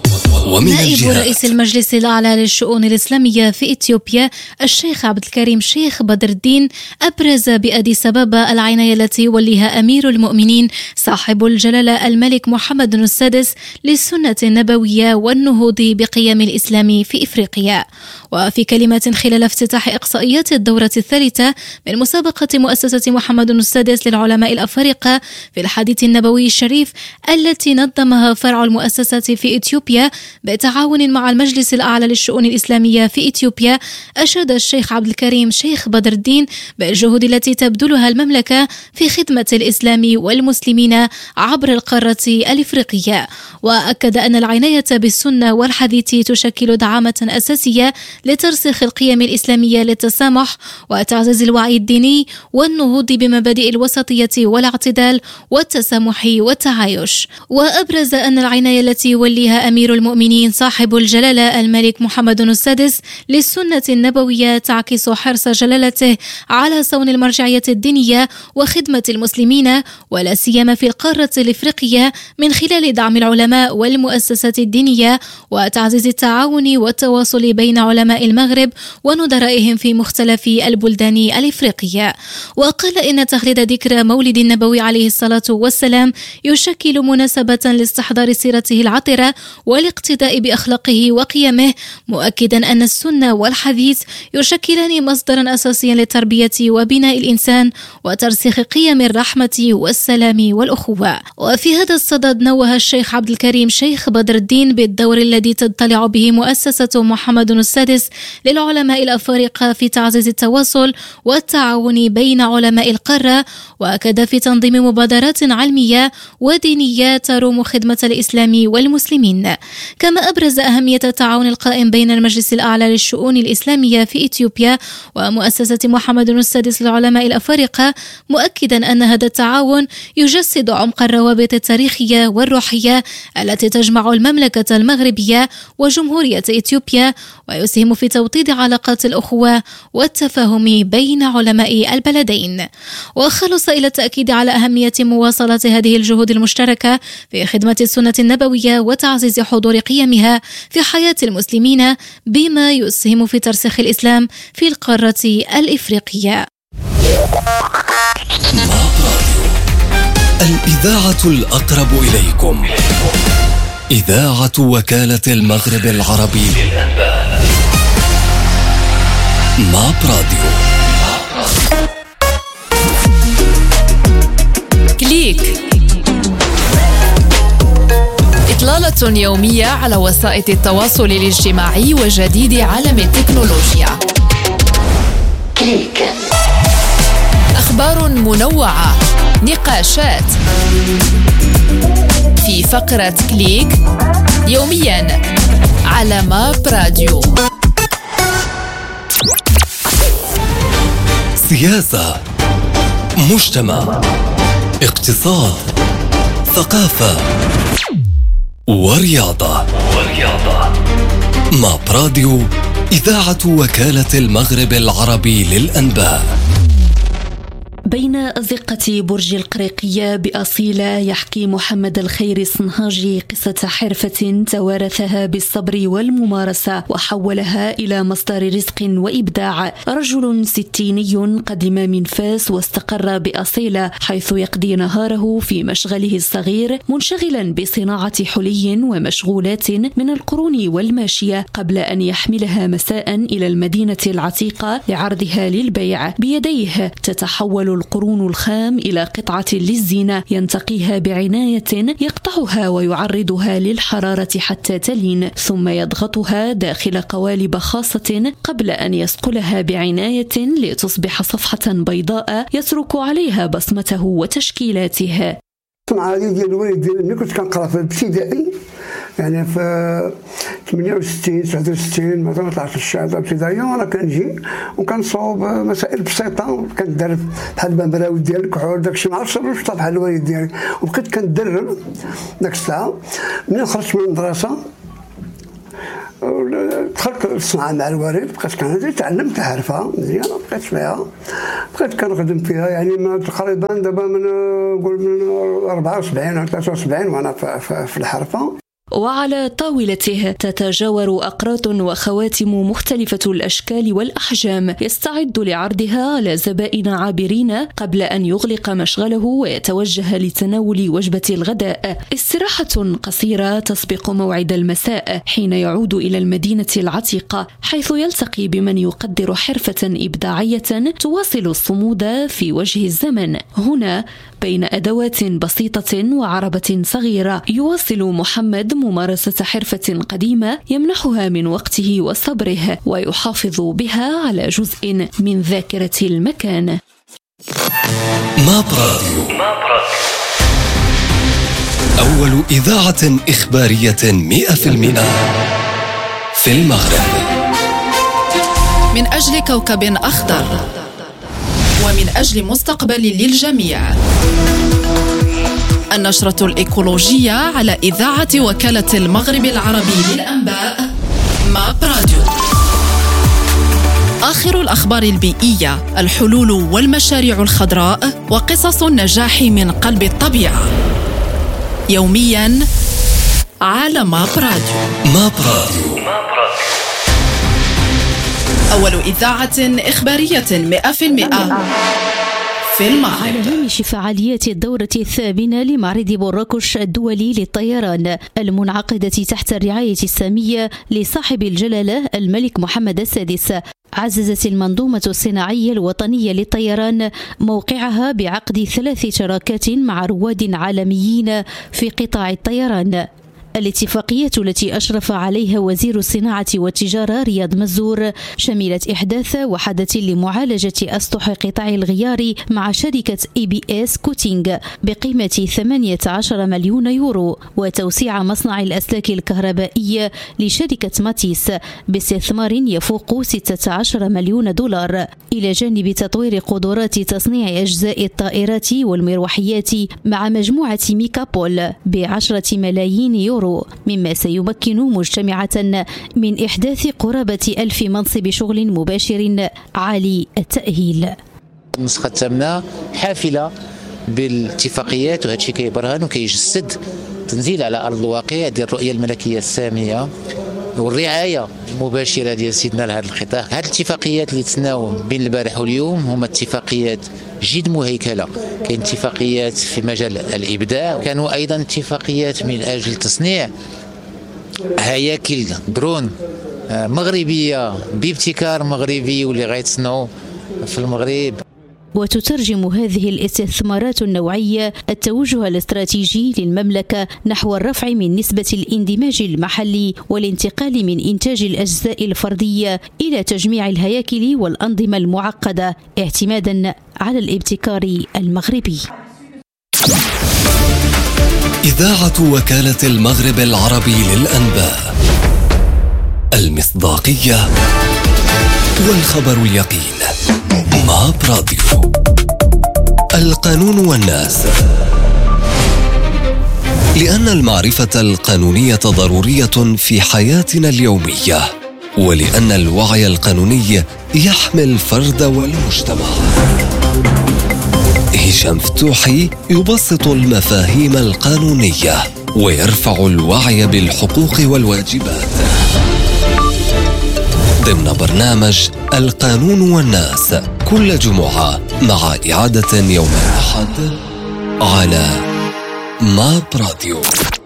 ومن نائب الجهات. رئيس المجلس الأعلى للشؤون الإسلامية في إثيوبيا الشيخ عبد الكريم شيخ بدر الدين أبرز بأديس أبابا العناية التي يوليها أمير المؤمنين صاحب الجلالة الملك محمد السادس للسنة النبوية والنهوض بقيم الإسلام في إفريقيا. وفي كلمة خلال افتتاح إقصائيات الدورة الثالثة من مسابقة مؤسسة محمد السادس للعلماء الأفارقة في الحديث النبوي الشريف التي نظمها فرع المؤسسة في إثيوبيا بالتعاون مع المجلس الأعلى للشؤون الإسلامية في إثيوبيا، أشاد الشيخ عبد الكريم شيخ بدر الدين بالجهود التي تبذلها المملكة في خدمة الإسلام والمسلمين عبر القارة الإفريقية، وأكد أن العناية بالسنة والحديث تشكل دعامة أساسية لترسيخ القيم الإسلامية للتسامح وتعزيز الوعي الديني والنهوض بمبادئ الوسطية والاعتدال والتسامح والتعايش. وأبرز أن العناية التي يوليها أمير المؤمنين صاحب الجلالة الملك محمد السادس للسنة النبوية تعكس حرص جلالته على صون المرجعية الدينية وخدمة المسلمين ولا سيما في القارة الإفريقية من خلال دعم العلماء والمؤسسات الدينية وتعزيز التعاون والتواصل بين علماء المغرب ونظرائهم في مختلف البلدان الإفريقية. وقال إن تخليد ذكرى مولد النبوي عليه الصلاة والسلام يشكل مناسبة لاستحضار سيرته العطرة والاقتداء بأخلاقه وقيمه، مؤكدا أن السنة والحديث يشكلان مصدرا أساسيا للتربية وبناء الإنسان وترسيخ قيم الرحمة والسلام والأخوة. وفي هذا الصدد نوه الشيخ عبد الكريم شيخ بدر الدين بالدور الذي تضطلع به مؤسسة محمد السادس للعلماء الأفارقة في تعزيز التواصل والتعاون بين علماء القارة، وأكد في تنظيم مبادرات علمية ودينية تروم خدمة الإسلام والمسلمين. كما أبرز أهمية التعاون القائم بين المجلس الأعلى للشؤون الإسلامية في إثيوبيا ومؤسسة محمد السادس للعلماء الأفارقة، مؤكدا أن هذا التعاون يجسد عمق الروابط التاريخية والروحية التي تجمع المملكة المغربية وجمهورية إثيوبيا ويسهم في توطيد علاقات الأخوة والتفاهم بين علماء البلدين. وخلص إلى التأكيد على أهمية مواصلة هذه الجهود المشتركة في خدمة السنة النبوية وتعزيز حضور قيمها في حياة المسلمين بما يسهم في ترسيخ الإسلام في القارة الإفريقية. الإذاعة الأقرب إليكم، إذاعة وكالة المغرب العربي للأنباء ماب راديو. كليك، إطلالة يومية على وسائل التواصل الاجتماعي وجديد عالم التكنولوجيا. كليك، أخبار منوعة، نقاشات في فقرة كليك يوميا على ماب راديو. سياسة، مجتمع، اقتصاد، ثقافة ورياضة. ورياضة. ماب راديو، إذاعة وكالة المغرب العربي للأنباء. بين أزقة برج القريقية بأصيلة يحكي محمد الخير الصنهاجي قصة حرفة توارثها بالصبر والممارسة وحولها إلى مصدر رزق وإبداع. رجل ستيني قدم من فاس واستقر بأصيلة حيث يقضي نهاره في مشغله الصغير منشغلا بصناعة حلي ومشغولات من القرون والماشية قبل أن يحملها مساء إلى المدينة العتيقة لعرضها للبيع. بيديه تتحول القرون الخام إلى قطعة للزينة ينتقيها بعناية، يقطعها ويعرضها للحرارة حتى تلين، ثم يضغطها داخل قوالب خاصة قبل أن يصقلها بعناية لتصبح صفحة بيضاء يترك عليها بصمته وتشكيلاته. الصنعة ديال الوالد ديالي كنت كنقرا في الابتدائي، يعني في ثمانية وستين تسعة وستين مثلا طلعت الشهاده الابتدائيه، وانا كنجي وكنصاوب مسائل بسيطه، كندرب بحال المبراوي ديال الكحول داكشي، ما عرفتش واش بحال الوالد ديالي، وبقيت كندرب داك الساعه. منين خرجت من المدرسه دخلت الصنعه مع الوالد، بقيت كنهضر تعلمت حرفه مزيانه، بقيت فيها بقيت كنخدم فيها، يعني ما تقريبا دابا من نقول من أربعة وسبعين أو ثلاثة وسبعين وانا في الحرفه. وعلى طاولته تتجاور أقراط وخواتم مختلفة الأشكال والأحجام، يستعد لعرضها على زبائن عابرين قبل أن يغلق مشغله ويتوجه لتناول وجبة الغداء. استراحة قصيرة تسبق موعد المساء حين يعود إلى المدينة العتيقة، حيث يلتقي بمن يقدر حرفة إبداعية تواصل الصمود في وجه الزمن. هنا بين أدوات بسيطة وعربة صغيرة يواصل محمد ممارسة حرفة قديمة يمنحها من وقته وصبره، ويحافظ بها على جزء من ذاكرة المكان. ماب راديو، أول إذاعة إخبارية مئة في المئة في المغرب، من أجل كوكب أخضر ومن أجل مستقبل للجميع. النشرة الإيكولوجية على إذاعة وكالة المغرب العربي للأنباء ماب راديو. آخر الأخبار البيئية، الحلول والمشاريع الخضراء وقصص النجاح من قلب الطبيعة، يومياً على ماب راديو. ماب راديو، أول إذاعة إخبارية مئة في المئة في المغرب. على هامش فعاليات الدورة الثامنة لمعرض مراكش الدولي للطيران المنعقدة تحت الرعاية السامية لصاحب الجلالة الملك محمد السادس، عززت المنظومة الصناعية الوطنية للطيران موقعها بعقد ثلاث شراكات مع رواد عالميين في قطاع الطيران. الاتفاقية التي أشرف عليها وزير الصناعة والتجارة رياض مزور شملت إحداث وحدة لمعالجة أسطح قطاع الغيار مع شركة إي بي إس كوتينغ بقيمة ثمانية عشر مليون يورو، وتوسيع مصنع الأسلاك الكهربائية لشركة ماتيس باستثمار يفوق ستة عشر مليون دولار، إلى جانب تطوير قدرات تصنيع أجزاء الطائرات والمروحيات مع مجموعة ميكابول بعشرة ملايين يورو، مما سيمكن مجتمعة من إحداث قرابة ألف منصب شغل مباشر عالي التأهيل. النسخة الثامنة حافلة بالاتفاقيات، وهذا الشيء كيبرهن وكيجسد تنزيل على أرض الواقع ديال الرؤية الملكية السامية والرعاية المباشرة ديال سيدنا لهذا القطاع. هذه الاتفاقيات اللي تسناو بين البارح واليوم هما اتفاقيات جد مهيكلة، كاين اتفاقيات في مجال الإبداع، كانوا أيضا اتفاقيات من أجل تصنيع هياكل درون مغربية بابتكار مغربي واللي غيتصنعوا في المغرب. وتترجم هذه الاستثمارات النوعية التوجه الاستراتيجي للمملكة نحو الرفع من نسبة الاندماج المحلي والانتقال من إنتاج الأجزاء الفردية إلى تجميع الهياكل والأنظمة المعقدة اعتمادا على الابتكار المغربي. إذاعة وكالة المغرب العربي للأنباء، المصداقية والخبر اليقين. ماب راديو، القانون والناس. لأن المعرفة القانونية ضرورية في حياتنا اليومية، ولأن الوعي القانوني يحمي الفرد والمجتمع. هشام فتوحي يبسط المفاهيم القانونية ويرفع الوعي بالحقوق والواجبات ضمن برنامج القانون والناس، كل جمعة مع إعادة يوم الأحد على ماب راديو.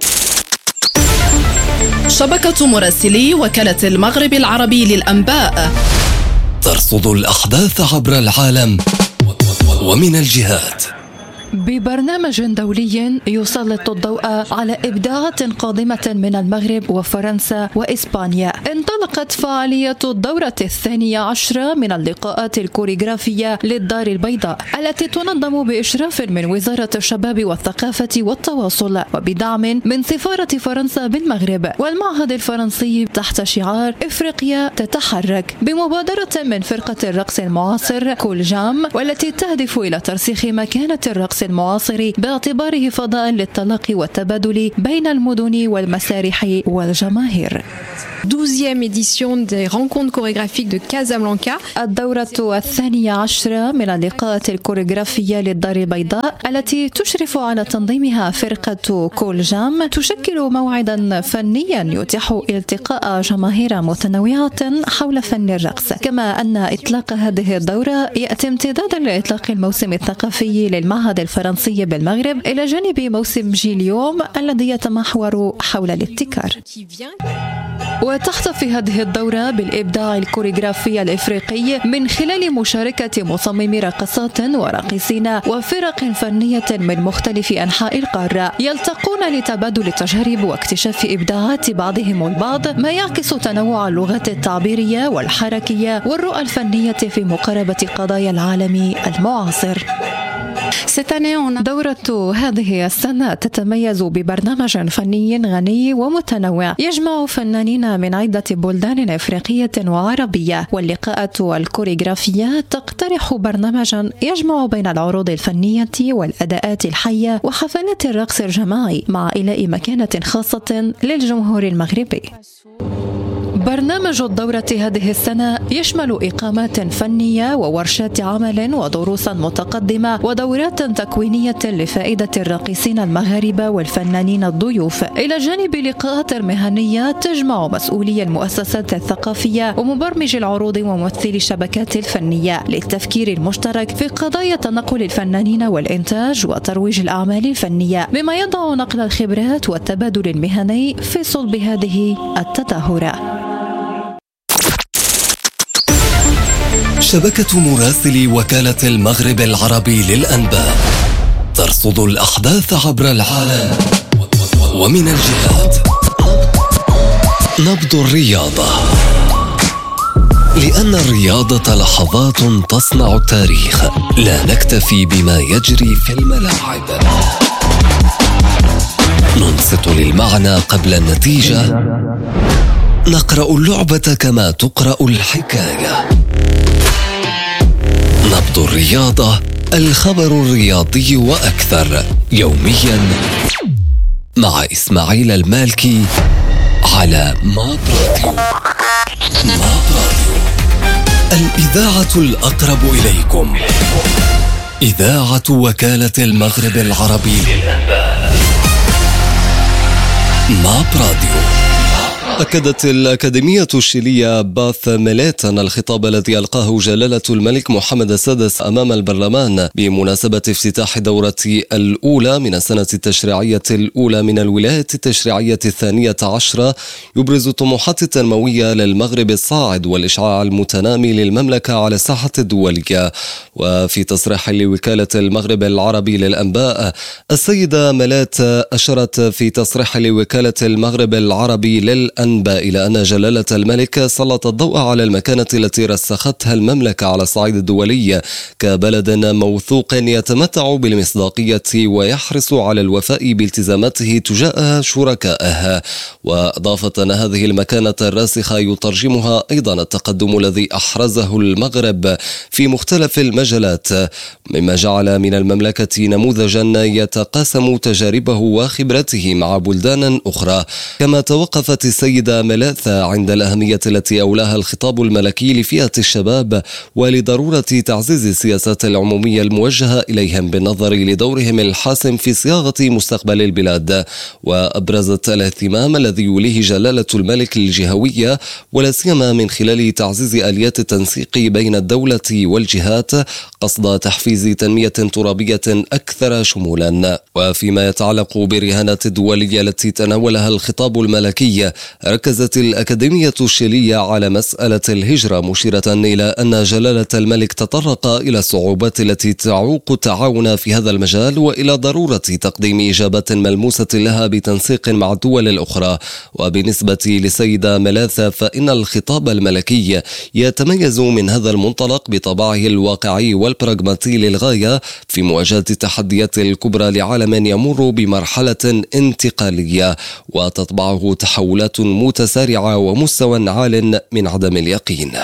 شبكة مراسلي وكالة المغرب العربي للأنباء ترصد الأحداث عبر العالم ومن الجهات. ببرنامج دولي يسلط الضوء على إبداعات قادمة من المغرب وفرنسا وإسبانيا. انطلقت فعالية الدورة الثانية عشرة من اللقاءات الكوريغرافية للدار البيضاء التي تنظم بإشراف من وزارة الشباب والثقافة والتواصل وبدعم من سفارة فرنسا بالمغرب والمعهد الفرنسي تحت شعار إفريقيا تتحرك، بمبادرة من فرقة الرقص المعاصر كول جام، والتي تهدف إلى ترسيخ مكانة الرقص المعاصر باعتباره فضاء للتلاقي والتبادل بين المدن والمسارح والجماهير. douzième édition des rencontres chorégraphiques de Casablanca. الدورة الثانية عشرة من اللقاءات الكوريغرافية للدار البيضاء التي تشرف على تنظيمها فرقة كول جام تشكل موعدا فنيا يتيح التقاء جماهير متنوعة حول فن الرقص، كما أن إطلاق هذه الدورة يأتي امتدادا لإطلاق الموسم الثقافي للمعهد الفرنسي بالمغرب إلى جانب موسم جي اليوم الذي يتمحور حول الابتكار. وتحتفي هذه الدورة بالإبداع الكوريغرافي الإفريقي من خلال مشاركة مصممي رقصات وراقصين وفرق فنية من مختلف أنحاء القارة يلتقون لتبادل التجارب واكتشاف إبداعات بعضهم البعض، ما يعكس تنوع اللغات التعبيرية والحركية والرؤى الفنية في مقاربة قضايا العالم المعاصر. دورة هذه السنة تتميز ببرنامج فني غني ومتنوع يجمع فنانين من عدة بلدان إفريقية وعربية، واللقاءات الكوريغرافية تقترح برنامجا يجمع بين العروض الفنية والأداءات الحية وحفلات الرقص الجماعي مع إيلاء مكانة خاصة للجمهور المغربي. برنامج الدورة هذه السنة يشمل إقامات فنية وورشات عمل ودروسا متقدمة ودورات تكوينية لفائدة الراقصين المغاربة والفنانين الضيوف، إلى جانب لقاءات مهنية تجمع مسؤولي المؤسسات الثقافية ومبرمج العروض وممثلي الشبكات الفنية للتفكير المشترك في قضايا تنقل الفنانين والإنتاج وترويج الأعمال الفنية، بما يضع نقل الخبرات والتبادل المهني في صلب هذه التظاهرة. شبكة مراسلي وكالة المغرب العربي للأنباء ترصد الأحداث عبر العالم ومن الجهات. نبض الرياضة، لأن الرياضة لحظات تصنع التاريخ، لا نكتفي بما يجري في الملاعب، ننصت للمعنى قبل النتيجة، نقرأ اللعبة كما تقرأ الحكاية. نبض الرياضة، الخبر الرياضي وأكثر، يوميا مع إسماعيل المالكي على ماب راديو. ماب راديو، الإذاعة الأقرب إليكم، إذاعة وكالة المغرب العربي للأنباء. ماب راديو. أكدت الأكاديمية الشيلية باث ميليت أن الخطاب الذي ألقاه جلالة الملك محمد السادس أمام البرلمان بمناسبة افتتاح الدورة الأولى من السنة التشريعية الأولى من الولاية التشريعية الثانية عشرة يبرز الطموحات التنموية للمغرب الصاعد والإشعاع المتنامي للمملكة على الساحة الدولية. وفي تصريح لوكالة المغرب العربي للأنباء، السيدة ميليت أشرت في تصريح لوكالة المغرب العربي للأنباء إلى أن جلالة الملك سلط الضوء على المكانة التي رسختها المملكة على الصعيد الدولي كبلد موثوق يتمتع بالمصداقية ويحرص على الوفاء بالتزاماته تجاه شركائه. وأضافت أن هذه المكانة الراسخة يترجمها أيضا التقدم الذي أحرزه المغرب في مختلف المجالات، مما جعل من المملكة نموذجا يتقاسم تجاربه وخبرته مع بلدان أخرى. كما توقفت السيدة ملاثة عند الأهمية التي أولاها الخطاب الملكي لفئة الشباب ولضرورة تعزيز السياسات العمومية الموجهة إليهم بالنظر لدورهم الحاسم في صياغة مستقبل البلاد. وأبرزت الاهتمام الذي يوليه جلالة الملك الجهوية ولا سيما من خلال تعزيز آليات التنسيق بين الدولة والجهات قصد تحفيز تنمية ترابية أكثر شمولا. وفيما يتعلق بالرهانات الدولية التي تناولها الخطاب الملكي، ركزت الأكاديمية الشيلية على مسألة الهجرة، مشيرة إلى أن جلالة الملك تطرق إلى الصعوبات التي تعوق التعاون في هذا المجال وإلى ضرورة تقديم إجابات ملموسة لها بتنسيق مع الدول الأخرى. وبالنسبة للسيدة ملاثة فإن الخطاب الملكي يتميز من هذا المنطلق بطبعه الواقعي والبراغماتي للغاية في مواجهة التحديات الكبرى لعالم يمر بمرحلة انتقالية وتطبعه تحولات متسارعة ومستوى عال من عدم اليقين.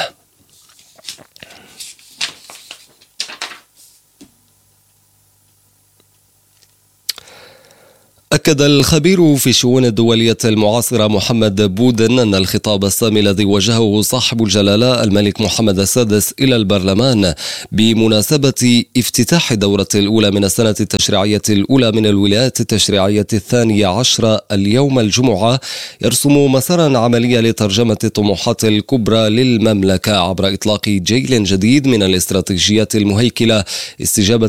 أكد الخبير في الشؤون الدولية المعاصرة محمد بودن أن الخطاب السامي الذي وجهه صاحب الجلالة الملك محمد السادس إلى البرلمان بمناسبة افتتاح الدورة الأولى من السنة التشريعية الأولى من الولايات التشريعية الثانية عشرة اليوم الجمعة يرسم مسارا عمليا لترجمة الطموحات الكبرى للمملكة عبر إطلاق جيل جديد من الاستراتيجيات المهيكلة استجابة